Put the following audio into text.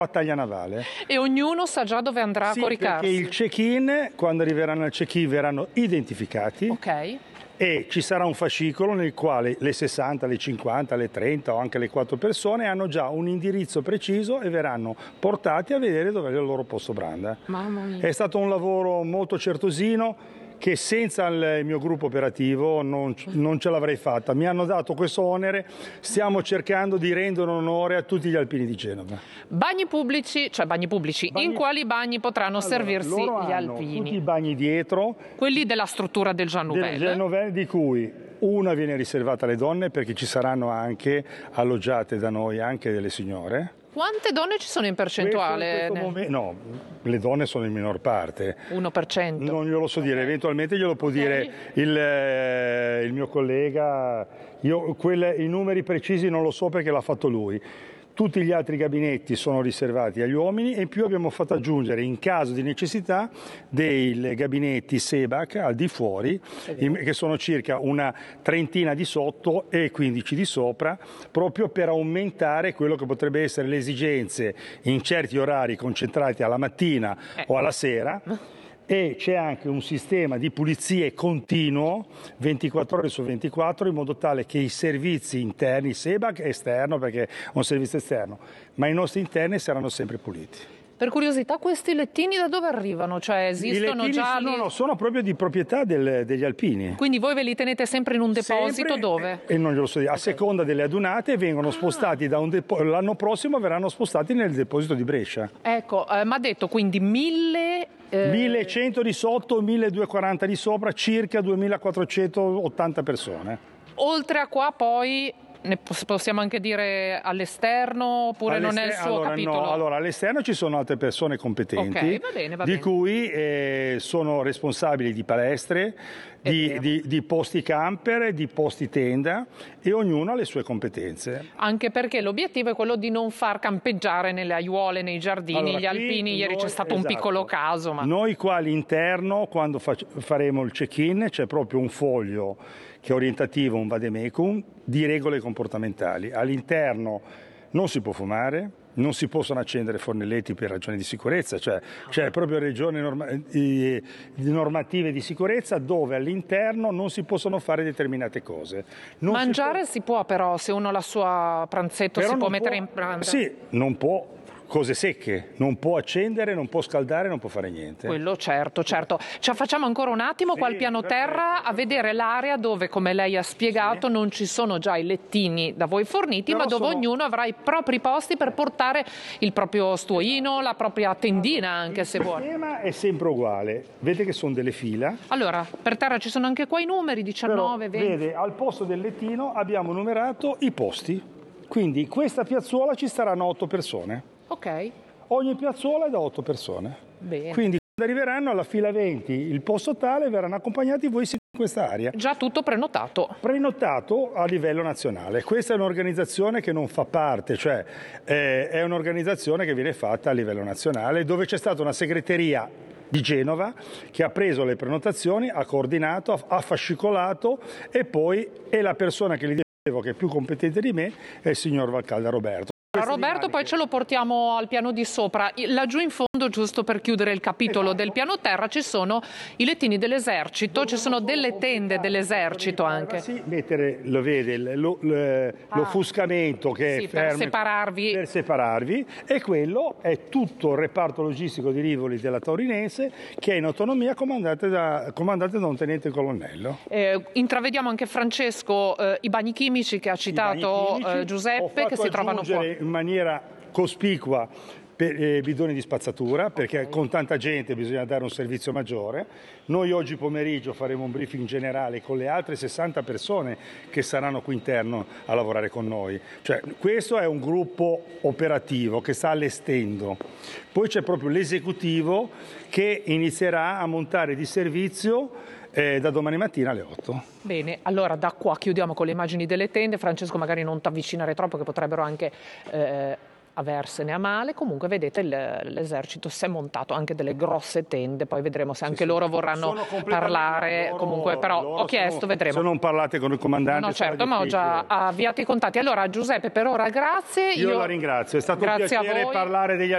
battaglia navale. E ognuno sa già dove andrà a coricarsi. Perché il check-in, quando arriveranno al check-in, verranno identificati. Ok. E ci sarà un fascicolo nel quale le 60, le 50, le 30 o anche le 4 persone hanno già un indirizzo preciso e verranno portati a vedere dove è il loro posto branda. Mamma mia. È stato un lavoro molto certosino che senza il mio gruppo operativo non ce l'avrei fatta. Mi hanno dato questo onere, stiamo cercando di rendere onore a tutti gli alpini di Genova. Bagni pubblici, in quali bagni potranno servirsi gli alpini? Tutti i bagni dietro. Quelli della struttura del Jean Nouvel. Di cui una viene riservata alle donne perché ci saranno anche alloggiate da noi anche delle signore. Quante donne ci sono in percentuale? No, le donne sono in minor parte. 1%? Non glielo so dire, eventualmente glielo può dire il mio collega. I numeri precisi non lo so perché l'ha fatto lui. Tutti gli altri gabinetti sono riservati agli uomini e in più abbiamo fatto aggiungere, in caso di necessità, dei gabinetti SEBAC al di fuori, che sono circa una trentina di sotto e 15 di sopra, proprio per aumentare quello che potrebbe essere le esigenze in certi orari concentrati alla mattina o alla sera. E c'è anche un sistema di pulizie continuo 24 ore su 24 in modo tale che i servizi interni, SEBAC e esterno perché è un servizio esterno, ma i nostri interni saranno sempre puliti. Per curiosità, questi lettini da dove arrivano? Cioè esistono già? No, sono proprio di proprietà degli alpini. Quindi voi ve li tenete sempre in un deposito dove? E non glielo so dire. A seconda delle adunate vengono spostati da un l'anno prossimo verranno spostati nel deposito di Brescia. Ecco, mi ha detto quindi 1100 di sotto, 1240 di sopra, circa 2480 persone. Oltre a qua poi ne possiamo anche dire all'esterno oppure non è il suo capitolo? No, allora all'esterno ci sono altre persone competenti, okay, va bene. Di cui sono responsabili di palestre, di posti camper, di posti tenda e ognuno ha le sue competenze. Anche perché l'obiettivo è quello di non far campeggiare nelle aiuole, nei giardini, gli alpini. Ieri c'è stato un piccolo caso. Ma... Noi qua all'interno, quando faremo il check-in, c'è proprio un foglio che è orientativo, un vademecum, di regole comportamentali. All'interno non si può fumare, non si possono accendere fornelletti per ragioni di sicurezza, cioè proprio regioni normative di sicurezza dove all'interno non si possono fare determinate cose. Mangiare si può però, se uno ha la sua pranzetto si può mettere in branda? Sì, non può. Cose secche, non può accendere, non può scaldare, non può fare niente. Quello certo. Ci facciamo ancora un attimo qua al piano terra a vedere l'area dove, come lei ha spiegato, non ci sono già i lettini da voi forniti, ma dove ognuno avrà i propri posti per portare il proprio stuoino, la propria tendina anche se vuole. Il sistema è sempre uguale, vede che sono delle fila. Allora, per terra ci sono anche qua i numeri, 19, 20. Vede, al posto del lettino abbiamo numerato i posti, quindi questa piazzuola ci staranno 8 persone. Ok. Ogni piazzuola è da 8 persone. Bene. Quindi quando arriveranno alla fila 20, il posto tale, verranno accompagnati voi in questa area. Già tutto prenotato. Prenotato a livello nazionale. Questa è un'organizzazione che non fa parte, cioè è un'organizzazione che viene fatta a livello nazionale, dove c'è stata una segreteria di Genova che ha preso le prenotazioni, ha coordinato, ha fascicolato e poi è la persona che gli dicevo che è più competente di me è il signor Valcalda Roberto. Roberto, poi ce lo portiamo al piano di sopra. Laggiù in fondo, giusto per chiudere il capitolo del piano terra, ci sono i lettini dell'esercito, ci sono delle tende dell'esercito anche. Sì, mettere, lo vede, l'offuscamento che è fermo per separarvi, e quello è tutto il reparto logistico di Rivoli della Taurinense che è in autonomia comandante da un tenente colonnello. Intravediamo anche Francesco i bagni chimici che ha citato Giuseppe, che si trovano qua. In maniera cospicua per bidoni di spazzatura, perché con tanta gente bisogna dare un servizio maggiore. Noi oggi pomeriggio faremo un briefing generale con le altre 60 persone che saranno qui interno a lavorare con noi. Cioè, questo è un gruppo operativo che sta allestendo. Poi c'è proprio l'esecutivo che inizierà a montare di servizio da domani mattina alle 8. Bene, allora da qua chiudiamo con le immagini delle tende. Francesco, magari non ti avvicinare troppo, che potrebbero anche aversene a male. Comunque vedete l'esercito si è montato anche delle grosse tende, poi vedremo se anche loro vorranno parlare. Comunque però ho chiesto, vedremo. Se non parlate con il comandante. No, certo, ma ho già avviato i contatti. Allora Giuseppe, per ora grazie. Io la ringrazio, è stato un piacere parlare degli